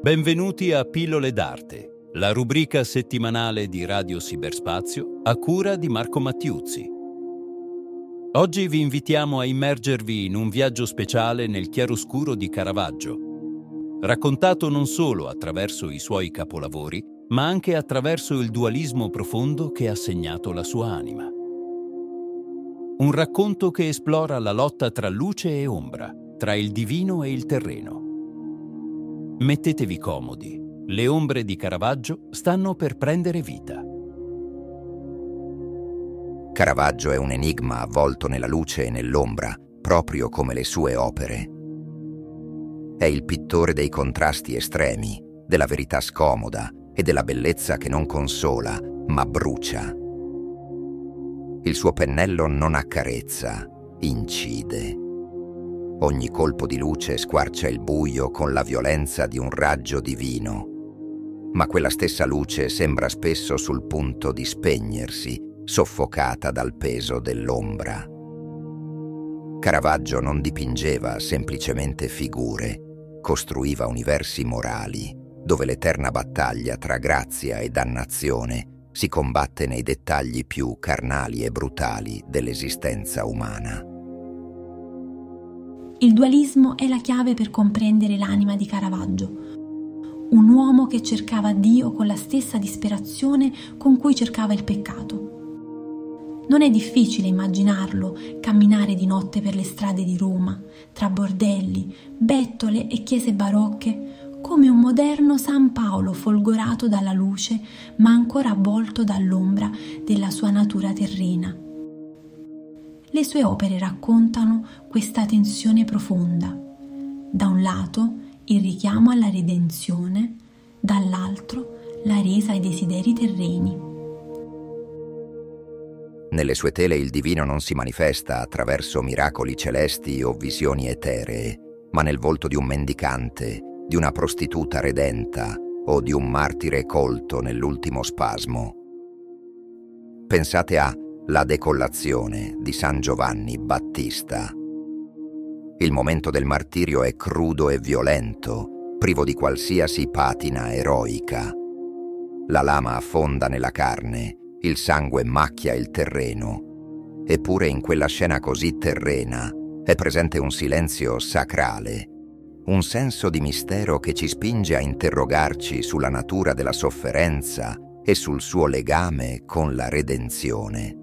Benvenuti a Pillole d'Arte, la rubrica settimanale di Radio Cyberspazio a cura di Marco Mattiuzzi. Oggi vi invitiamo a immergervi in un viaggio speciale nel chiaroscuro di Caravaggio, raccontato non solo attraverso i suoi capolavori, ma anche attraverso il dualismo profondo che ha segnato la sua anima. Un racconto che esplora la lotta tra luce e ombra, tra il divino e il terreno. Mettetevi comodi, le ombre di Caravaggio stanno per prendere vita. Caravaggio è un enigma avvolto nella luce e nell'ombra, proprio come le sue opere. È il pittore dei contrasti estremi, della verità scomoda e della bellezza che non consola, ma brucia. Il suo pennello non accarezza, incide. Ogni colpo di luce squarcia il buio con la violenza di un raggio divino, ma quella stessa luce sembra spesso sul punto di spegnersi, soffocata dal peso dell'ombra. Caravaggio non dipingeva semplicemente figure, costruiva universi morali, dove l'eterna battaglia tra grazia e dannazione si combatte nei dettagli più carnali e brutali dell'esistenza umana. Il dualismo è la chiave per comprendere l'anima di Caravaggio, un uomo che cercava Dio con la stessa disperazione con cui cercava il peccato. Non è difficile immaginarlo camminare di notte per le strade di Roma, tra bordelli, bettole e chiese barocche, come un moderno San Paolo folgorato dalla luce, ma ancora avvolto dall'ombra della sua natura terrena. Le sue opere raccontano questa tensione profonda. Da un lato il richiamo alla redenzione, dall'altro la resa ai desideri terreni. Nelle sue tele il divino non si manifesta attraverso miracoli celesti o visioni eteree, ma nel volto di un mendicante, di una prostituta redenta o di un martire colto nell'ultimo spasmo. Pensate a La decollazione di San Giovanni Battista. Il momento del martirio è crudo e violento, privo di qualsiasi patina eroica. La lama affonda nella carne, il sangue macchia il terreno. Eppure in quella scena così terrena è presente un silenzio sacrale, un senso di mistero che ci spinge a interrogarci sulla natura della sofferenza e sul suo legame con la redenzione.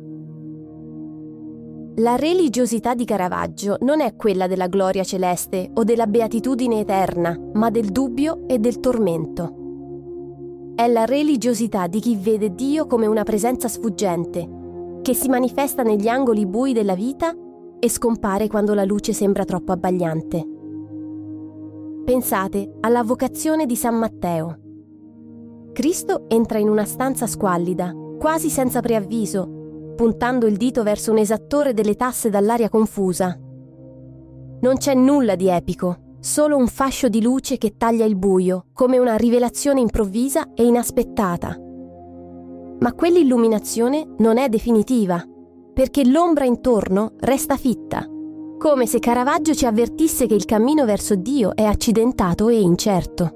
La religiosità di Caravaggio non è quella della gloria celeste o della beatitudine eterna, ma del dubbio e del tormento. È la religiosità di chi vede Dio come una presenza sfuggente, che si manifesta negli angoli bui della vita e scompare quando la luce sembra troppo abbagliante. Pensate alla vocazione di San Matteo. Cristo entra in una stanza squallida, quasi senza preavviso, puntando il dito verso un esattore delle tasse dall'aria confusa. Non c'è nulla di epico, solo un fascio di luce che taglia il buio, come una rivelazione improvvisa e inaspettata. Ma quell'illuminazione non è definitiva, perché l'ombra intorno resta fitta, come se Caravaggio ci avvertisse che il cammino verso Dio è accidentato e incerto.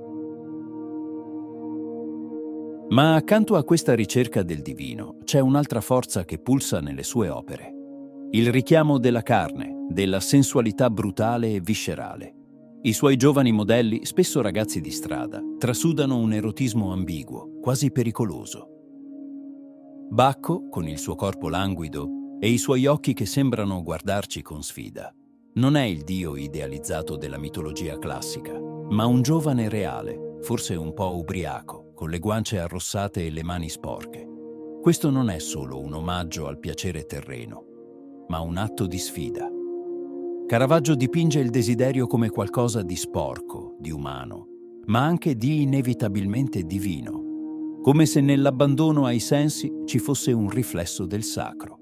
Ma accanto a questa ricerca del divino c'è un'altra forza che pulsa nelle sue opere. Il richiamo della carne, della sensualità brutale e viscerale. I suoi giovani modelli, spesso ragazzi di strada, trasudano un erotismo ambiguo, quasi pericoloso. Bacco, con il suo corpo languido e i suoi occhi che sembrano guardarci con sfida, non è il dio idealizzato della mitologia classica, ma un giovane reale, forse un po' ubriaco, con le guance arrossate e le mani sporche. Questo non è solo un omaggio al piacere terreno, ma un atto di sfida. Caravaggio dipinge il desiderio come qualcosa di sporco, di umano, ma anche di inevitabilmente divino, come se nell'abbandono ai sensi ci fosse un riflesso del sacro.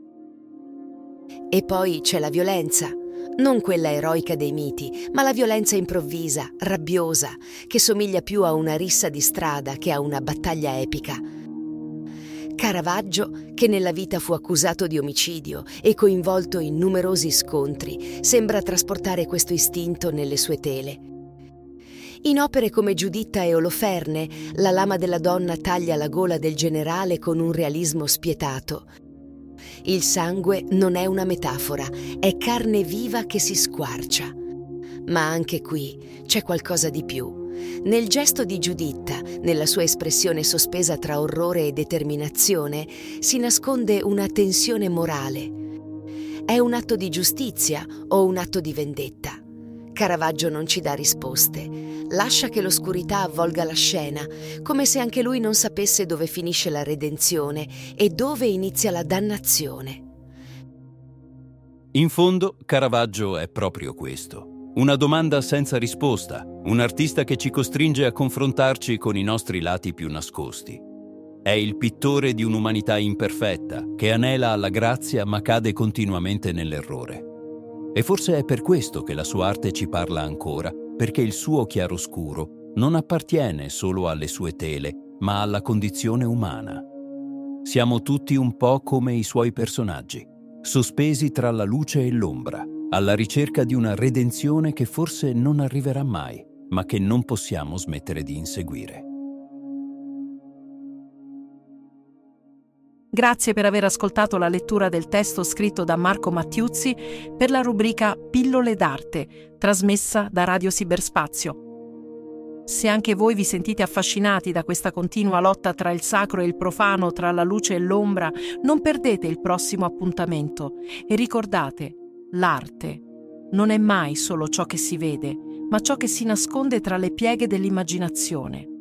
E poi c'è la violenza, non quella eroica dei miti, ma la violenza improvvisa, rabbiosa, che somiglia più a una rissa di strada che a una battaglia epica. Caravaggio, che nella vita fu accusato di omicidio e coinvolto in numerosi scontri, sembra trasportare questo istinto nelle sue tele. In opere come Giuditta e Oloferne, la lama della donna taglia la gola del generale con un realismo spietato. Il sangue non è una metafora, è carne viva che si squarcia. Ma anche qui c'è qualcosa di più. Nel gesto di Giuditta, nella sua espressione sospesa tra orrore e determinazione, si nasconde una tensione morale. È un atto di giustizia o un atto di vendetta? Caravaggio non ci dà risposte. Lascia che l'oscurità avvolga la scena, come se anche lui non sapesse dove finisce la redenzione e dove inizia la dannazione. In fondo, Caravaggio è proprio questo. Una domanda senza risposta, un artista che ci costringe a confrontarci con i nostri lati più nascosti. È il pittore di un'umanità imperfetta, che anela alla grazia ma cade continuamente nell'errore. E forse è per questo che la sua arte ci parla ancora, perché il suo chiaroscuro non appartiene solo alle sue tele, ma alla condizione umana. Siamo tutti un po' come i suoi personaggi, sospesi tra la luce e l'ombra, alla ricerca di una redenzione che forse non arriverà mai, ma che non possiamo smettere di inseguire. Grazie per aver ascoltato la lettura del testo scritto da Marco Mattiuzzi per la rubrica Pillole d'arte, trasmessa da Radio Cyberspazio. Se anche voi vi sentite affascinati da questa continua lotta tra il sacro e il profano, tra la luce e l'ombra, non perdete il prossimo appuntamento e ricordate, l'arte non è mai solo ciò che si vede, ma ciò che si nasconde tra le pieghe dell'immaginazione.